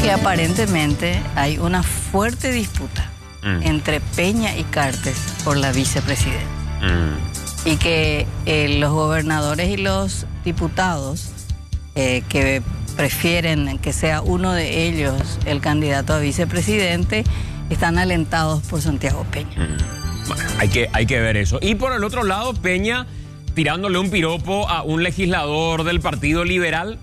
que aparentemente hay una fuerte disputa entre Peña y Cartes por la vicepresidencia. Y que los gobernadores y los diputados que prefieren que sea uno de ellos el candidato a vicepresidente están alentados por Santiago Peña. Bueno, hay que ver eso. Y por el otro lado, Peña tirándole un piropo a un legislador del Partido Liberal,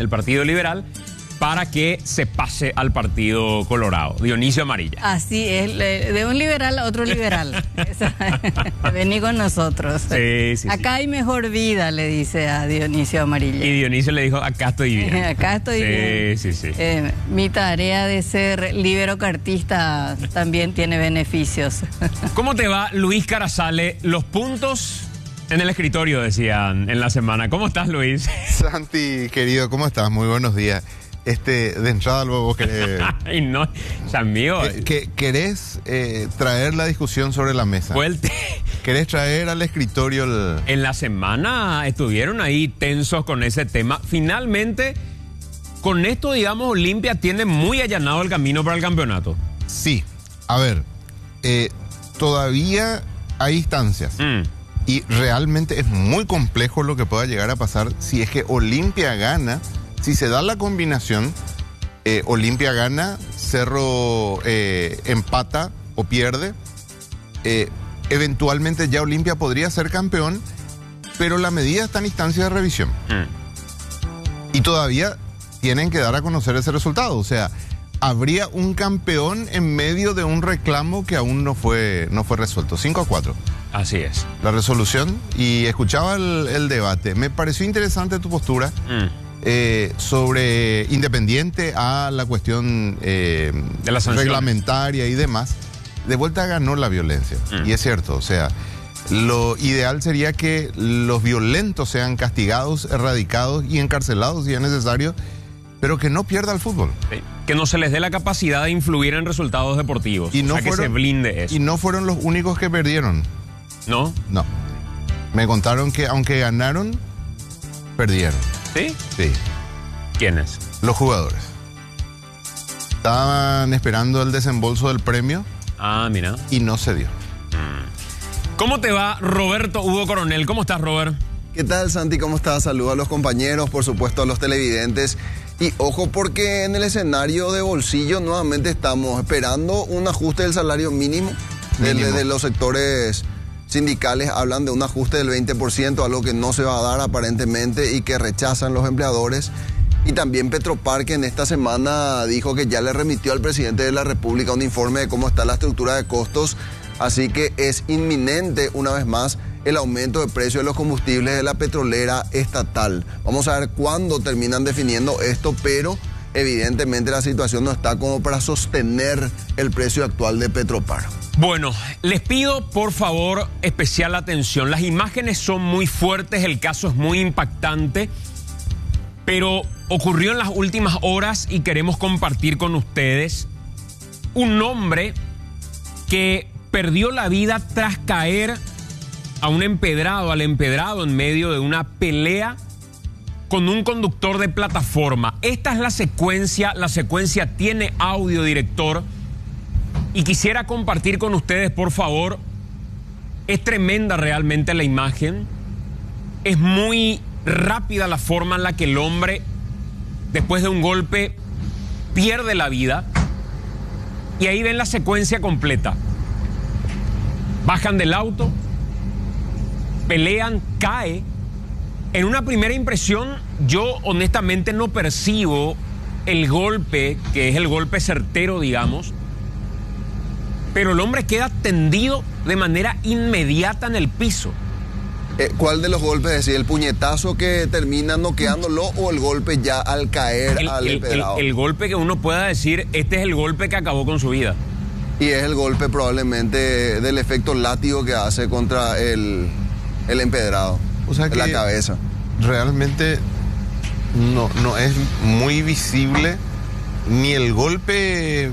para que se pase al Partido Colorado, Dionisio Amarilla. Así es, de un liberal a otro liberal. Vení con nosotros. Sí. Acá hay mejor vida, le dice a Dionisio Amarilla. Y Dionisio le dijo, acá estoy bien. Acá estoy bien. Sí. Mi tarea de ser liberocartista también tiene beneficios. ¿Cómo te va, Luis Carazale? Los puntos en el escritorio, decían en la semana. ¿Cómo estás, Luis? Santi, querido, ¿cómo estás? Muy buenos días. De entrada luego vos querés... Ay, no, amigo. ¿Querés traer la discusión sobre la mesa? ¿Querés traer al escritorio En la semana estuvieron ahí tensos con ese tema. Finalmente, con esto, digamos, Olimpia tiene muy allanado el camino para el campeonato. Sí. A ver, todavía hay instancias. Y realmente es muy complejo lo que pueda llegar a pasar si es que Olimpia gana. Si se da la combinación, Olimpia gana, Cerro empata o pierde, eventualmente ya Olimpia podría ser campeón, pero la medida está en instancia de revisión. Y todavía tienen que dar a conocer ese resultado. O sea, habría un campeón en medio de un reclamo que aún no fue resuelto. 5-4. Así es. La resolución, y escuchaba el debate. Me pareció interesante tu postura. Sobre independiente a la cuestión de la reglamentaria y demás, de vuelta ganó la violencia. Y es cierto, o sea, lo ideal sería que los violentos sean castigados, erradicados y encarcelados si es necesario, pero que no pierda el fútbol. Sí. Que no se les dé la capacidad de influir en resultados deportivos. Y no que se blinde eso. Y no fueron los únicos que perdieron. ¿No? No. Me contaron que aunque ganaron, perdieron. ¿Sí? Sí. ¿Quiénes? Los jugadores. Estaban esperando el desembolso del premio. Ah, mira. Y no se dio. ¿Cómo te va, Roberto Hugo Coronel? ¿Cómo estás, Robert? ¿Qué tal, Santi? ¿Cómo estás? Saludos a los compañeros, por supuesto a los televidentes. Y ojo, porque en el escenario de bolsillo nuevamente estamos esperando un ajuste del salario mínimo. De los sectores sindicales hablan de un ajuste del 20%, algo que no se va a dar aparentemente y que rechazan los empleadores. Y también Petroparque en esta semana dijo que ya le remitió al presidente de la República un informe de cómo está la estructura de costos. Así que es inminente, una vez más, el aumento de precios de los combustibles de la petrolera estatal. Vamos a ver cuándo terminan definiendo esto, pero evidentemente la situación no está como para sostener el precio actual de Petropar. Bueno, les pido por favor especial atención. Las imágenes son muy fuertes, el caso es muy impactante, pero ocurrió en las últimas horas y queremos compartir con ustedes un hombre que perdió la vida tras caer al empedrado en medio de una pelea con un conductor de plataforma. Esta es la secuencia tiene audio, director, y quisiera compartir con ustedes, por favor. Es tremenda realmente la imagen, es muy rápida la forma en la que el hombre, después de un golpe, pierde la vida, y ahí ven la secuencia completa. Bajan del auto, pelean, cae. En una primera impresión, yo honestamente no percibo el golpe, que es el golpe certero, digamos, pero el hombre queda tendido de manera inmediata en el piso. ¿Cuál de los golpes? Es decir, ¿el puñetazo que termina noqueándolo o el golpe ya al caer al empedrado? El golpe que uno pueda decir, este es el golpe que acabó con su vida. Y es el golpe probablemente del efecto látigo que hace contra el empedrado, o sea, en la cabeza. Realmente no es muy visible ni el golpe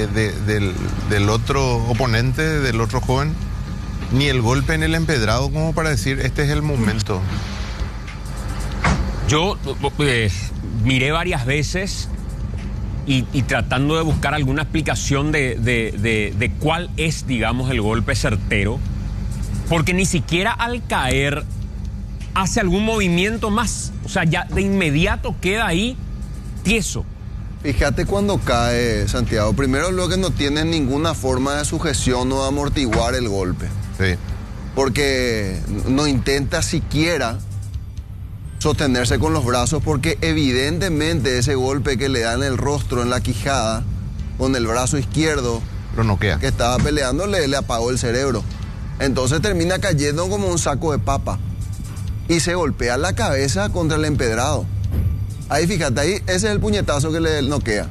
del otro oponente, del otro joven, ni el golpe en el empedrado como para decir, este es el momento. Yo miré varias veces y tratando de buscar alguna explicación de cuál es, digamos, el golpe certero, porque ni siquiera al caer hace algún movimiento más. O sea, ya de inmediato queda ahí tieso. Fíjate cuando cae, Santiago. Primero, lo que no tiene ninguna forma de sujeción o de amortiguar el golpe. Sí. Porque no intenta siquiera sostenerse con los brazos, porque evidentemente ese golpe que le da en el rostro, en la quijada, con el brazo izquierdo, lo noquea, que estaba peleando, le apagó el cerebro. Entonces termina cayendo como un saco de papa y se golpea la cabeza contra el empedrado. Ahí fíjate, ahí ese es el puñetazo que le noquea.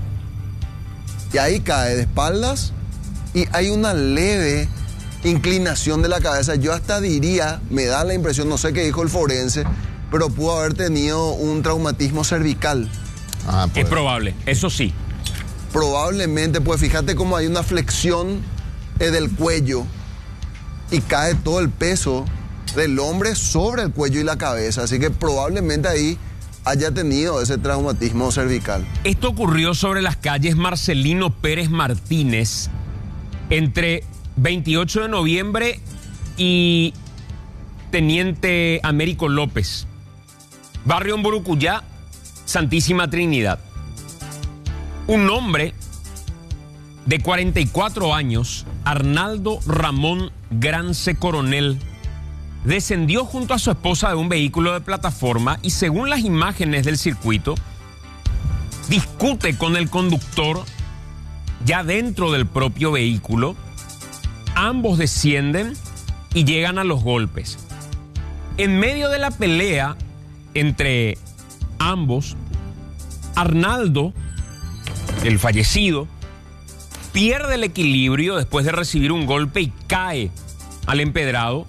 Y ahí cae de espaldas y hay una leve inclinación de la cabeza. Yo hasta diría, me da la impresión, no sé qué dijo el forense, pero pudo haber tenido un traumatismo cervical. Es probable, eso sí. Probablemente, pues fíjate cómo hay una flexión del cuello y cae todo el peso del hombre sobre el cuello y la cabeza. Así que probablemente ahí haya tenido ese traumatismo cervical. Esto ocurrió sobre las calles Marcelino Pérez Martínez entre 28 de noviembre y Teniente Américo López, barrio en Burucuyá, Santísima Trinidad. Un hombre de 44 años, Arnaldo Ramón Grance Coronel, descendió junto a su esposa de un vehículo de plataforma y, según las imágenes del circuito, discute con el conductor ya dentro del propio vehículo. Ambos descienden y llegan a los golpes. En medio de la pelea entre ambos, Arnaldo, el fallecido, pierde el equilibrio después de recibir un golpe y cae al empedrado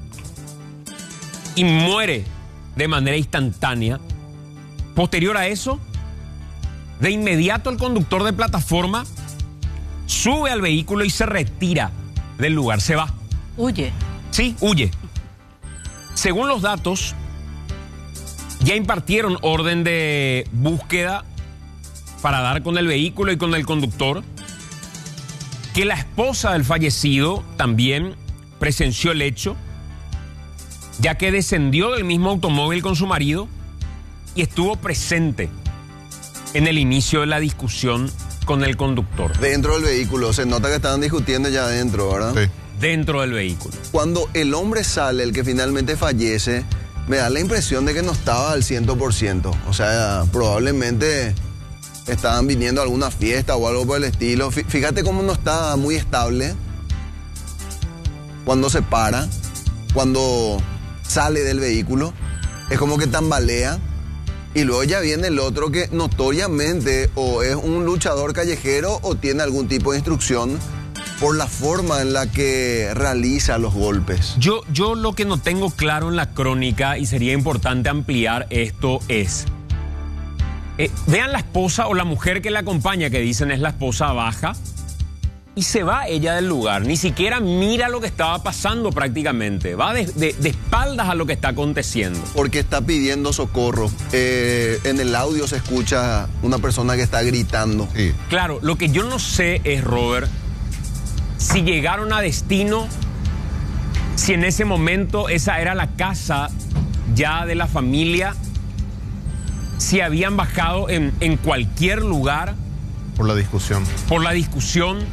y muere de manera instantánea. Posterior a eso, de inmediato el conductor de plataforma sube al vehículo y se retira del lugar, se va. Huye. Sí, huye. Según los datos, ya impartieron orden de búsqueda para dar con el vehículo y con el conductor, que la esposa del fallecido también presenció el hecho, ya que descendió del mismo automóvil con su marido y estuvo presente en el inicio de la discusión con el conductor. Dentro del vehículo, se nota que estaban discutiendo ya adentro, ¿verdad? Sí. Dentro del vehículo. Cuando el hombre sale, el que finalmente fallece, me da la impresión de que no estaba al 100%. O sea, probablemente estaban viniendo a alguna fiesta o algo por el estilo. Fíjate cómo no está muy estable cuando se para, cuando sale del vehículo, es como que tambalea. Y luego ya viene el otro que notoriamente o es un luchador callejero o tiene algún tipo de instrucción por la forma en la que realiza los golpes. Yo lo que no tengo claro en la crónica, y sería importante ampliar esto, es... vean la esposa o la mujer que la acompaña, que dicen es la esposa, baja y se va ella del lugar. Ni siquiera mira lo que estaba pasando prácticamente. Va de espaldas a lo que está aconteciendo. Porque está pidiendo socorro. En el audio se escucha una persona que está gritando. Sí. Claro, lo que yo no sé es, Robert, si llegaron a destino, si en ese momento esa era la casa ya de la familia, si habían bajado en cualquier lugar. Por la discusión. Por la discusión.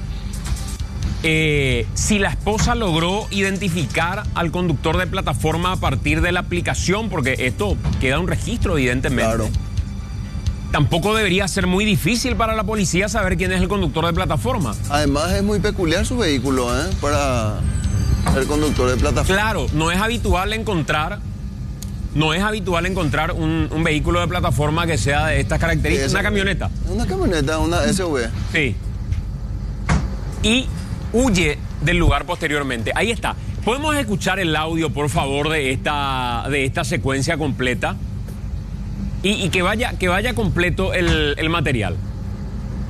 Si la esposa logró identificar al conductor de plataforma a partir de la aplicación, porque esto queda un registro, evidentemente. Claro. Tampoco debería ser muy difícil para la policía saber quién es el conductor de plataforma. Además es muy peculiar su vehículo, para ser conductor de plataforma. Claro, no es habitual encontrar un vehículo de plataforma que sea de estas características. Una camioneta. Una camioneta, una SUV. Sí. Y huye del lugar posteriormente. Ahí está. ¿Podemos escuchar el audio, por favor, de esta secuencia completa? Y que vaya completo el material.